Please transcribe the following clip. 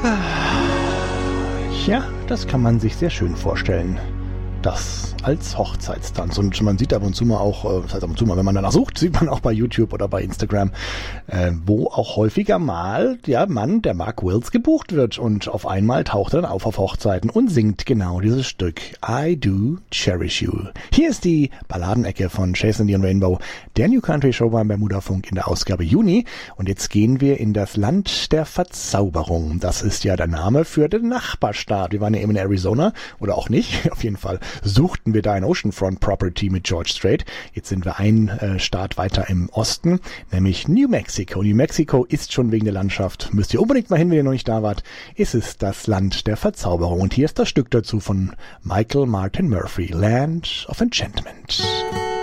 Ja, das kann man sich sehr schön vorstellen. Das als Hochzeitstanz. Und man sieht ab und zu mal auch, das heißt ab und zu mal, wenn man danach sucht, sieht man auch bei YouTube oder bei Instagram, wo auch häufiger mal der Mann, der Mark Wills, gebucht wird. Und auf einmal taucht er dann auf Hochzeiten und singt genau dieses Stück I Do Cherish You. Hier ist die Balladenecke von Chasing the Rainbow, der New Country Show beim Bermuda-Funk in der Ausgabe Juni. Und jetzt gehen wir in das Land der Verzauberung. Das ist ja der Name für den Nachbarstaat. Wir waren ja eben in Arizona, oder auch nicht, auf jeden Fall suchten wir da ein Oceanfront Property mit George Strait. Jetzt sind wir ein Staat weiter im Osten, nämlich New Mexico. New Mexico ist schon wegen der Landschaft, müsst ihr unbedingt mal hin, wenn ihr noch nicht da wart, ist es das Land der Verzauberung. Und hier ist das Stück dazu von Michael Martin Murphey, Land of Enchantment.